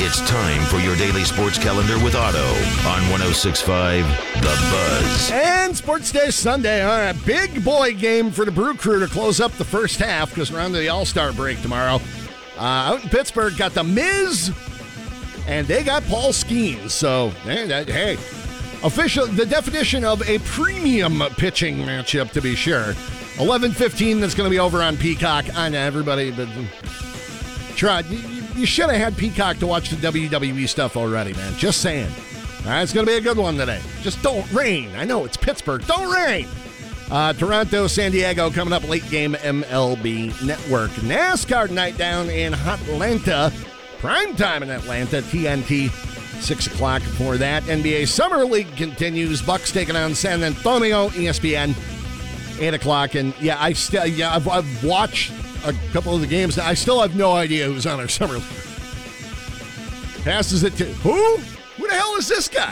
It's time for your daily sports calendar with Otto on 106.5 The Buzz. And Sports Day Sunday. All right, big boy game for the Brew Crew to close up the first half because we're on to the All-Star break tomorrow. Out in Pittsburgh, got the Miz, and they got Paul Skeens. So, hey, official, the definition of a premium pitching matchup, to be sure. 11:15, that's going to be over on Peacock. I know everybody, but try. You should have had Peacock to watch the WWE stuff already, man. Just saying. All right, it's going to be a good one today. Just don't rain. I know it's Pittsburgh. Don't rain. Toronto, San Diego coming up late game MLB Network. NASCAR night down in Atlanta. Prime time in Atlanta. TNT, 6 o'clock before that. NBA Summer League continues. Bucks taking on San Antonio. ESPN, 8 o'clock. And yeah, I've watched a couple of the games. I still have no idea who's on our Summer League. Passes it to who? Who the hell is this guy?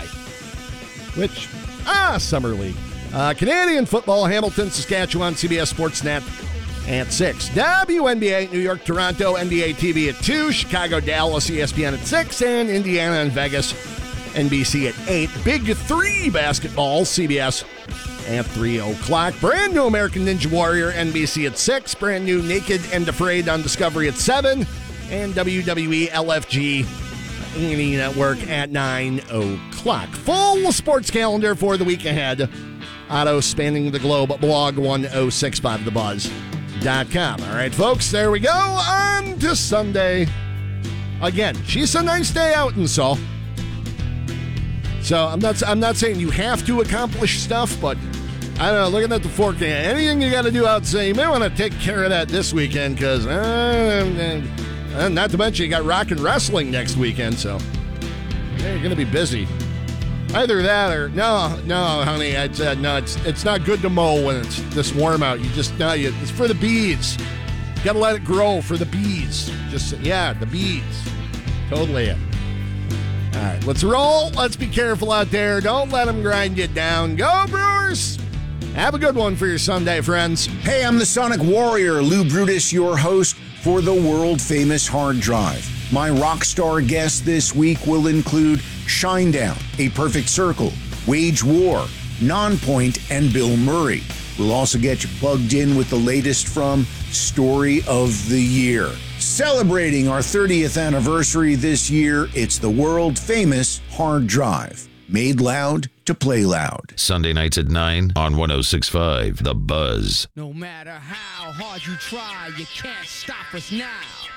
Summer League. Canadian football, Hamilton, Saskatchewan, CBS Sportsnet at 6. WNBA, New York, Toronto, NBA TV at 2. Chicago, Dallas, ESPN at 6. And Indiana and Vegas, NBC at 8. Big 3 basketball, CBS at 3 o'clock. Brand new American Ninja Warrior, NBC at 6. Brand new Naked and Afraid on Discovery at 7. And WWE LFG A&E Network at 9 o'clock. Full sports calendar for the week ahead. Otto spanning the globe at blog1065thebuzz.com. All right, folks, there we go. On to Sunday. Again, she's a nice day out and so. So I'm not saying you have to accomplish stuff, but I don't know, looking at the forecast, anything you got to do out, say you may want to take care of that this weekend because not to mention you got rock and wrestling next weekend, so you're going to be busy. Either that or no, honey. It's not good to mow when it's this warm out. It's for the bees. You got to let it grow for the bees. The bees. Totally it. All right, let's roll. Let's be careful out there. Don't let them grind you down. Go Brewers! Have a good one for your Sunday, friends. Hey, I'm the Sonic Warrior, Lou Brutus, your host for the world-famous Hard Drive. My rock star guests this week will include Shinedown, A Perfect Circle, Wage War, Nonpoint, and Bill Murray. We'll also get you plugged in with the latest from Story of the Year. Celebrating our 30th anniversary this year, it's the world-famous Hard Drive. Made loud to play loud. Sunday nights at 9 on 106.5 The Buzz. No matter how hard you try, you can't stop us now.